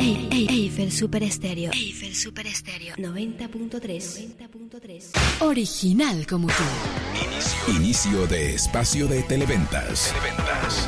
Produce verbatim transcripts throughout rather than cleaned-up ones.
Eiffel Super Estéreo. Eiffel Super Estéreo. noventa punto tres. Original como tú. Inicio, Inicio de espacio de televentas. Televentas.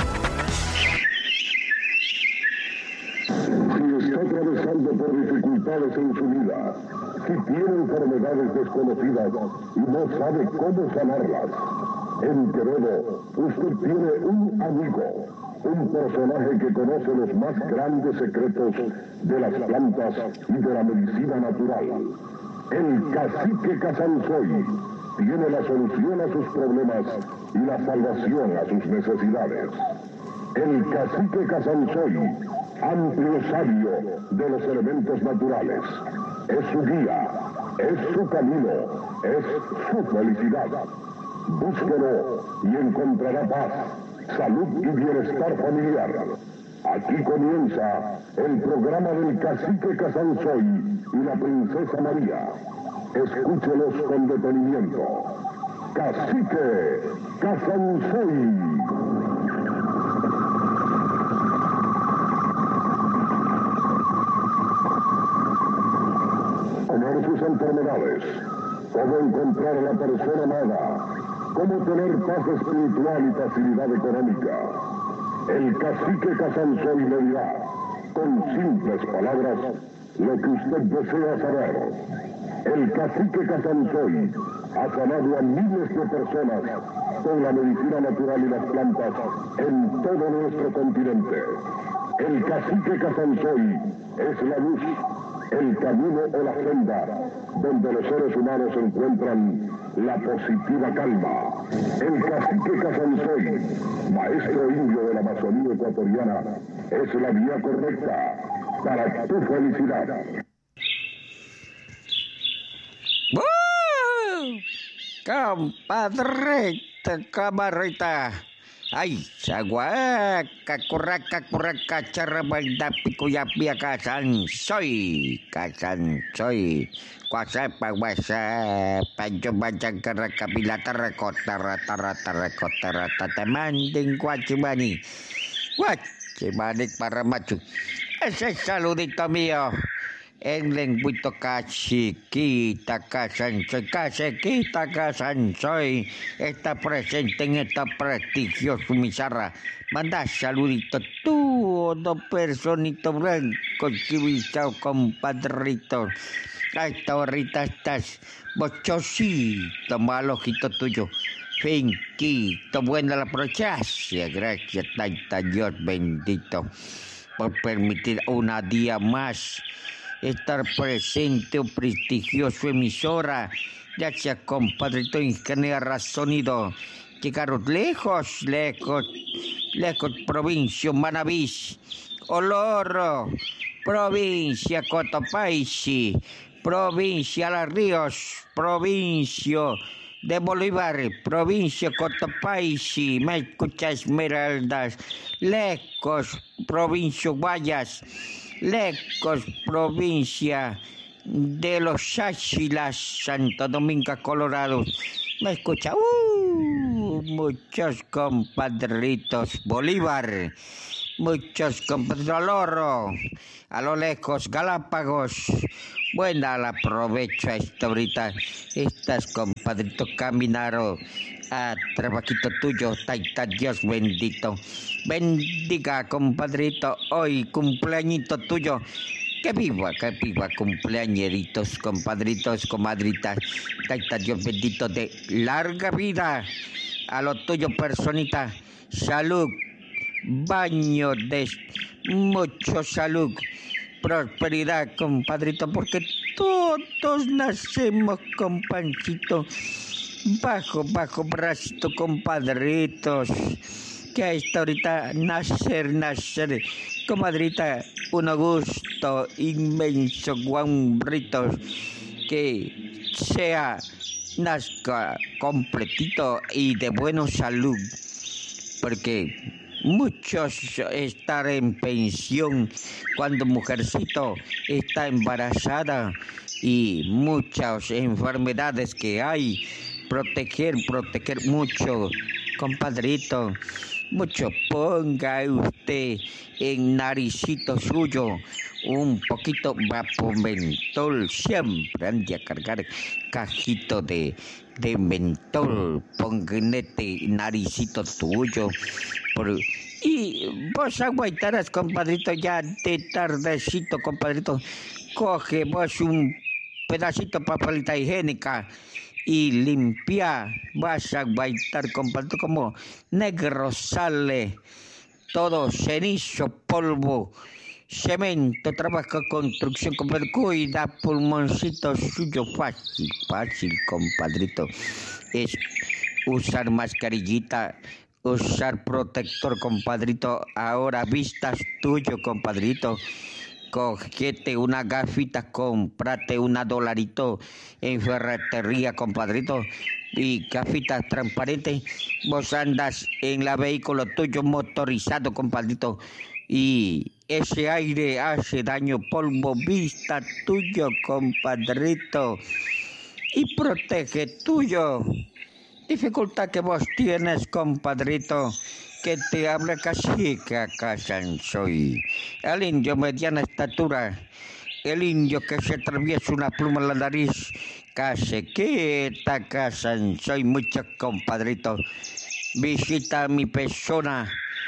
Si está atravesando por dificultades en su vida, si tiene enfermedades desconocidas y no sabe cómo sanarlas, en Quevedo usted tiene un amigo, un personaje que conoce los más grandes secretos de las plantas y de la medicina natural. El Cacique Casansoy tiene la solución a sus problemas y la salvación a sus necesidades. El Cacique Casansoy, amplio sabio de los elementos naturales, es su guía, es su camino, es su felicidad. Búsquelo y encontrará paz, salud y bienestar familiar. Aquí comienza el programa del Cacique Casansoy y la Princesa María. Escúchelos con detenimiento. Cacique Casansoy. Conocer sus enfermedades, cómo encontrar a la persona amada, cómo tener paz espiritual y facilidad económica. El Cacique Casansoy le dirá, con simples palabras, lo que usted desea saber. El Cacique Casansoy ha sanado a miles de personas con la medicina natural y las plantas en todo nuestro continente. El Cacique Casansoy es la luz, el camino o la senda donde los seres humanos encuentran la positiva calma. El Cacique Casansoy, maestro indio de la Amazonía ecuatoriana, es la vía correcta para tu felicidad. ¡Uh! Compadrita, camarita. Ay, saguaca, curraca, curraca, charrabalda, picuyapia, Casansoy, Casansoy, guasapa, guasapa, yo vayan carraca, pilata, recota, rata, rata, recota, rata, te manden guachimani, guachimani para machu. Ese es saludito mío. En lenguito Caciquita Casansoy, Caciquita Casansoy está presente en esta prestigiosa misarra. Manda saludito todo personito blanco, chivisao, compadrito. A esta horrita estás bochosito, malojito tuyo. Finquito, buena la prochacia. Gracias, tanta Dios bendito, por permitir una día más estar presente un prestigioso emisora. Gracias, compadrito ingeniero sonido. Llegaron lejos, lejos, lejos, provincia Manabís, Oloro, provincia Cotopaxi, provincia Los Ríos, provincia de Bolívar, provincia Cotopaxi, me escuchas Esmeraldas, lejos, provincia Guayas, lejos, provincia de los Áchilas, Santo Domingo, Colorado. Me escucha, uh, muchos compadritos, Bolívar, muchos compadritos, Loro, a lo lejos, Galápagos. Buena la aprovecho a esta ahorita. Estas compadritos caminaron a trabajito tuyo, taita Dios bendito. Bendiga, compadrito, hoy cumpleañito tuyo. Que viva, que viva cumpleañeritos, compadritos, comadritas. Taita Dios bendito de larga vida a lo tuyo, personita. Salud, baño de mucho salud, prosperidad, compadrito, porque todos nacemos con pancito bajo, bajo bracito, compadritos. Que a esta ahorita nacer, nacer, comadrita, un gusto inmenso, guambritos, que sea, nazca completito y de buena salud, porque muchos están en pensión cuando mujercito está embarazada y muchas enfermedades que hay, proteger, proteger mucho, compadrito. mucho ponga usted en naricito suyo un poquito vapomentol, siempre ande a cargar cajito de, de mentol, ponganete naricito tuyo, por, y vos aguaitarás, compadrito, ya de tardecito, compadrito, coge vos un pedacito de papelita higiénica y limpia, vas a aguaitar, compadrito, como negro sale, todo cenizo, polvo, cemento, trabaja construcción, compadre, cuida pulmoncito suyo, fácil, fácil, compadrito, es usar mascarillita, usar protector, compadrito, ahora vistas tuyo, compadrito, cogete una gafita, comprate una dolarito en ferretería, compadrito, y gafitas transparentes, vos andas en la vehículo tuyo motorizado, compadrito, y ese aire hace daño, polvo, vista tuyo, compadrito, y protege tuyo. Dificultad que vos tienes, compadrito, que te habla cacique acá, soy el indio mediana estatura, el indio que se atraviesa una pluma en la nariz, caciqueta, casan, soy mucho, compadrito, visita mi persona.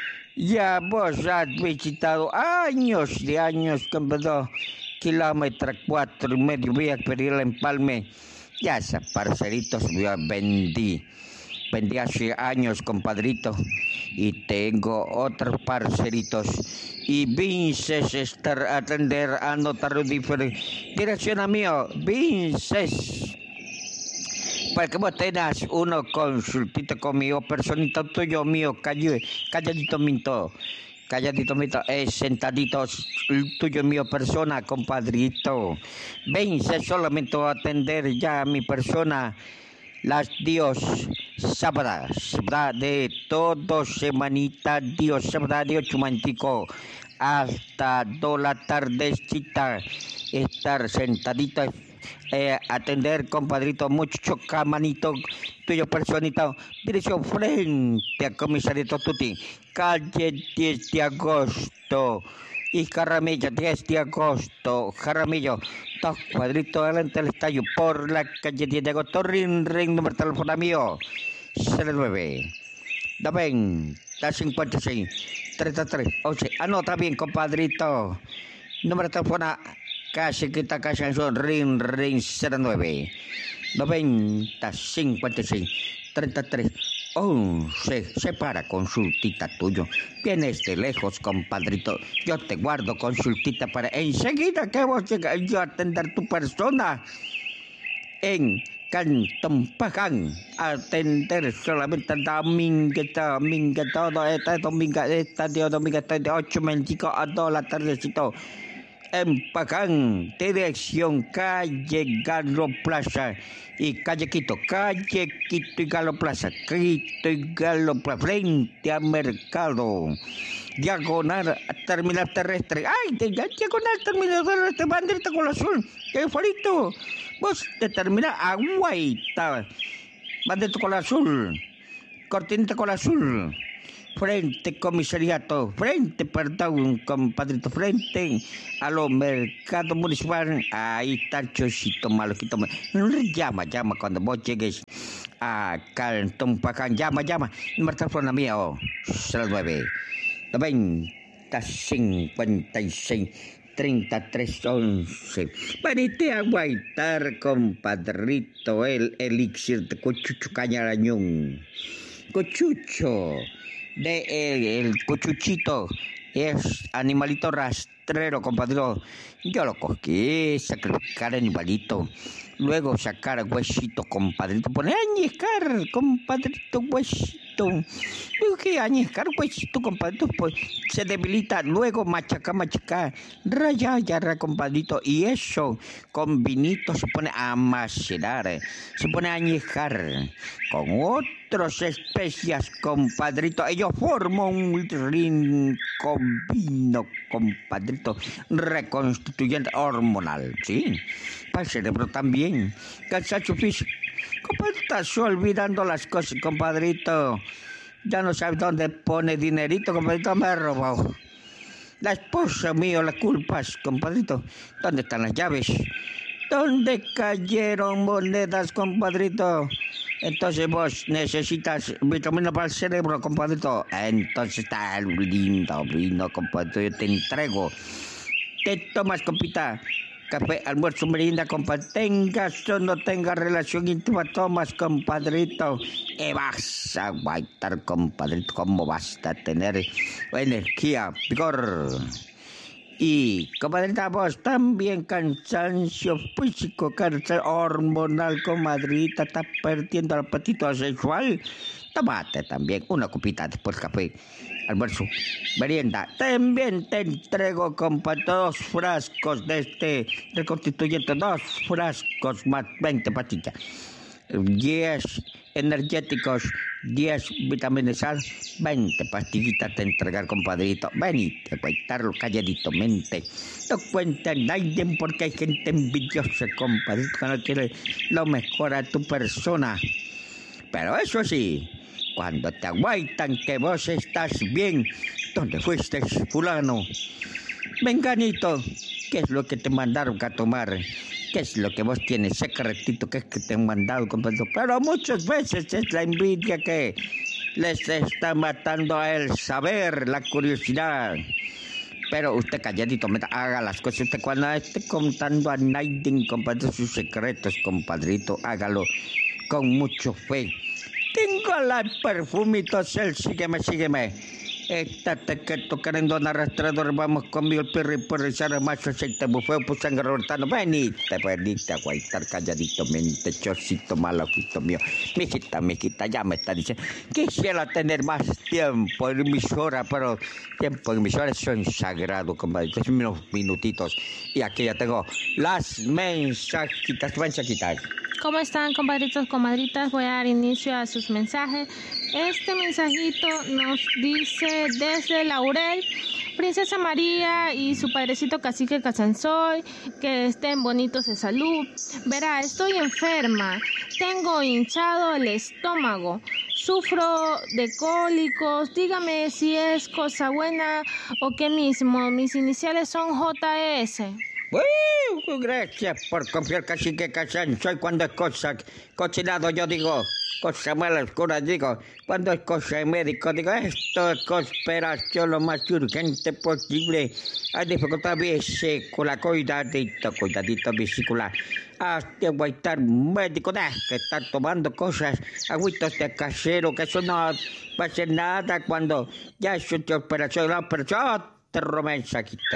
Ya vos has visitado años de años, compadre, kilómetro cuatro y medio, voy a pedir el empalme. Ya esos parceritos yo vendí, vendí hace años, compadrito, y tengo otros parceritos. Y vinces estar a atender, a notar diferente dirección a mío, vinces. Para que vos tengas uno consultito conmigo, personito tuyo mío, call, calladito minto, calladito minto, eh, sentadito tuyo mío persona, compadrito. Vence solamente a atender ya a mi persona, las Dios sábado, sábado de todo semanita, Dios sábado de ocho mantico, hasta do la tardecita, estar sentadito. Eh, atender, compadrito, mucho camanito, tuyo personito, dirección frente a comisariato Tuti, calle diez de agosto, y Jaramillo, diez de agosto, Jaramillo, dos cuadritos adelante del estadio, por la calle diez de agosto, ring, ring, número de teléfono mío, cero nueve, noventa, cincuenta y seis, treinta y tres, once, anota bien, compadrito, número de teléfono, casi que está casi en su ring, ring, cero nueve, noventa, cincuenta y seis, treinta y tres, once, se para consultita tuyo, vienes de lejos, compadrito, yo te guardo consultita para enseguida que vos llegas yo a atender tu persona en Cantón Paján, atender solamente domingo, domingo, todo este domingo, esta de domingo, de ocho veinticinco a dos la tardecito. En Paján, dirección calle Galo Plaza y calle Quito, calle Quito y Galo Plaza, Quito y Galo Plaza, frente al mercado, diagonal terminal terrestre, ay, de, de, diagonal terminal terrestre, banderita con azul, qué farito, vos te termina Aguaita, banderita con azul, cortinita con azul. Frente comisariato, frente, perdón, compadrito, frente a los mercados municipales, ahí está el chocito maloquito. Llama, llama cuando vos llegues a Cantón Paján, llama, llama, número de teléfono mío, cero nueve, noventa, cincuenta y seis, treinta y tres, once. Venite a aguaitar, compadrito, el elixir de Cochucho Cañarañón. Cochucho. De el, el cochuchito es animalito rastrero, compadrito. Yo lo cogí, sacar animalito, luego sacar huesito, compadrito, poner añescar, compadrito, huesito. Luego que añescar huesito, compadrito, pues se debilita, luego machacar, machacar, raya, ya, compadrito, y eso con vinito se pone a macerar, se pone a añejar con otras especias, compadrito. Ellos forman un rin con vino, compadrito, reconstituyente hormonal, ¿sí? Para el cerebro también, cansancio físico. Compadrito, estás olvidando las cosas, compadrito. ya no sabe dónde pone dinerito, compadrito, me ha robado. La esposa mía, la culpas, compadrito. ¿Dónde están las llaves? ¿Dónde cayeron monedas, compadrito? Entonces vos necesitas vitamina para el cerebro, compadrito. Entonces está lindo vino, compadrito. Yo te entrego. Te tomas, compita. Café, almuerzo, merienda, compadre. Tengas o no tengas relación íntima, tomas, compadrito. Y vas a aguantar, compadrito. ¿Cómo vas a tener energía, vigor? Y, compadrita, vos también cansancio físico, cansancio hormonal, comadrita, estás perdiendo el apetito sexual. Tómate también una copita después café, almuerzo, merienda. También te entrego, compadre, dos frascos de este reconstituyente, dos frascos más veinte pastillas. diez energéticos, diez vitaminas A, veinte pastillitas te entregar, compadrito. Venite a cuentarlo calladito mente. No cuenta nadie porque hay gente envidiosa, compadrito, que no quiere lo mejor a tu persona. Pero eso sí, cuando te aguaitan que vos estás bien, ¿dónde fuiste, fulano? Menganito, ¿qué es lo que te mandaron a tomar? ¿Qué es lo que vos tienes secretito que es que te han mandado, compadre? Pero muchas veces es la envidia que les está matando a el saber, la curiosidad. Pero usted calladito, haga las cosas. Usted cuando esté contando a nadie, compadre, sus secretos, compadrito, hágalo con mucho fe. Tengo la perfumito, Cel, sígueme, sígueme. Estate quieto, queriendo un arrastrador, vamos conmigo el perro y por echar más aceite, bufeo, pues sangre rotano. Venite, venite a guaitar calladito, mente, chorcito malo, ojito mío. Mijita, mijita, ya me está diciendo. Quisiera tener más tiempo en mis horas, pero tiempo en mis horas son sagrados, compadre. Unos minutitos. Y aquí ya tengo las mensajitas, mensajitas. ¿Cómo están, compadritos, comadritas? Voy a dar inicio a sus mensajes. Este mensajito nos dice desde Laurel, Princesa María y su padrecito Cacique Casanzoy, que estén bonitos de salud. Verá, estoy enferma, tengo hinchado el estómago, sufro de cólicos, dígame si es cosa buena o qué mismo. Mis iniciales son J S. Uh, gracias por confiar, Cacique Casanzoy. Cuando es cosa cochinado, yo digo cosa mala, oscura, digo, cuando es cosa de médico, digo, esto es conspiración lo más urgente posible. Hay dificultad vesícula, cuidadito, cuidadito vesícula. Hasta aguantar médico, da, que está tomando cosas, agüitos de casero, que eso no va a hacer nada cuando ya es una operación, la operación, te roba el saquito.